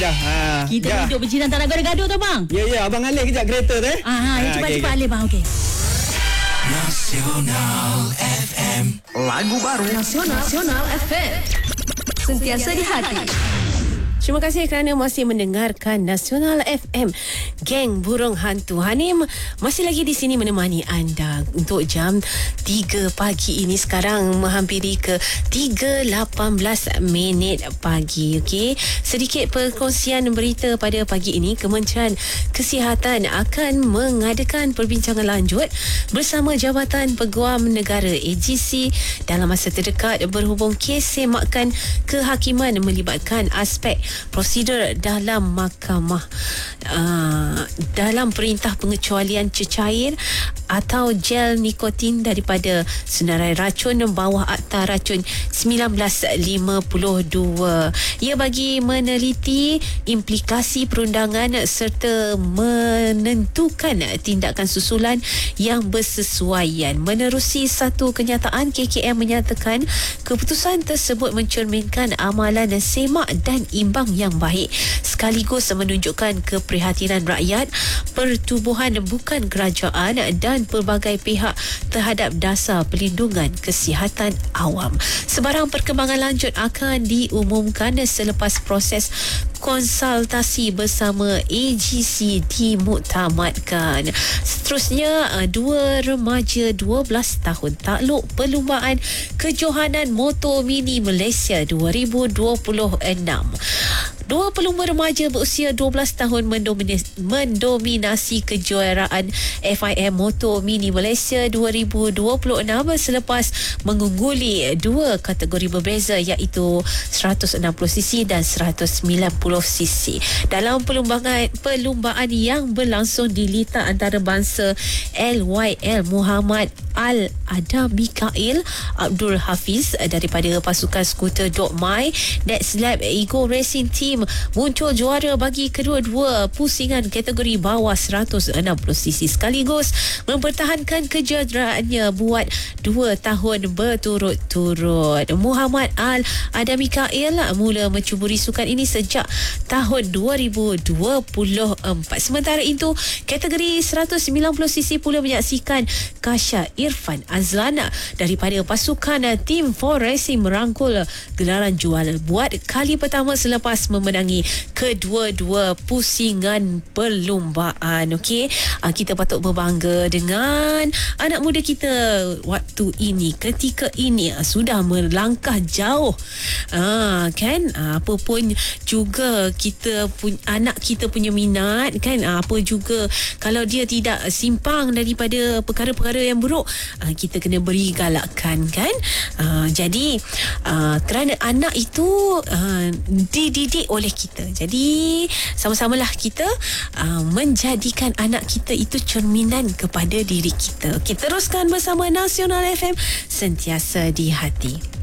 Kita duduk bercinta, tak nak gaduh-gaduh tu bang. Ya, abang alih kejap kereta tu cepat-cepat alih bang. Okey. Nasional FM. Lagu baru Nasional FM. Sentiasa di hati. Terima kasih kerana masih mendengarkan Nasional FM. Geng Burung Hantu Hanim masih lagi di sini menemani anda untuk jam 3 pagi ini. Sekarang menghampiri ke 3.18 minit pagi. Okey, sedikit perkongsian berita pada pagi ini. Kementerian Kesihatan akan mengadakan perbincangan lanjut bersama Jabatan Peguam Negara AGC dalam masa terdekat berhubung kes semakan kehakiman melibatkan aspek prosedur dalam mahkamah dalam perintah pengecualian cecair atau gel nikotin daripada senarai racun bawah Akta Racun 1952. Ia bagi meneliti implikasi perundangan serta menentukan tindakan susulan yang bersesuaian. Menerusi satu kenyataan, KKM menyatakan keputusan tersebut mencerminkan amalan semak dan imbang yang baik sekaligus menunjukkan keprihatinan rakyat, pertubuhan bukan kerajaan dan pelbagai pihak terhadap dasar perlindungan kesihatan awam. Sebarang perkembangan lanjut akan diumumkan selepas proses konsultasi bersama AGC dimuktamadkan. Seterusnya, dua remaja 12 tahun takluk Perlumbaan Kejohanan Motor Mini Malaysia 2026. Dua pelumba remaja berusia 12 tahun mendominasi kejuaraan FIM Motor Mini Malaysia 2026 selepas mengungguli dua kategori berbeza iaitu 160cc dan 190cc. Dalam perlumbaan yang berlangsung di litar antarabangsa LYL, Muhammad Al-Adam Mikail Abdul Hafiz daripada pasukan skuter Dok Mai Next Lab Ego Racing Team muncul juara bagi kedua-dua pusingan kategori bawah 160cc sekaligus mempertahankan kejayaaannya buat 2 tahun berturut-turut. Muhammad Al-Adam Mikail mula mencuburi sukan ini sejak tahun 2024. Sementara itu, kategori 190cc pula menyaksikan Kasha Irfan Azlan daripada pasukan Team 4 Racing merangkul gelaran juara buat kali pertama selepas memenangi kedua-dua pusingan perlumbaan. Okey, kita patut berbangga dengan anak muda kita waktu ini, ketika ini sudah melangkah jauh. Kan, apa pun juga kita anak kita punya minat kan, apa juga kalau dia tidak simpang daripada perkara-perkara yang buruk, kita kena beri galakan kan. Jadi kerana anak itu dididik oleh kita, jadi sama-samalah kita menjadikan anak kita itu cerminan kepada diri kita. Okey, teruskan bersama Nasional FM, sentiasa di hati.